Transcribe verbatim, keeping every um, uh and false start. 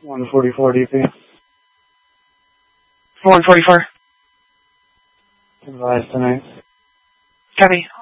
one forty-four D P. one forty-four. Advise tonight. Copy.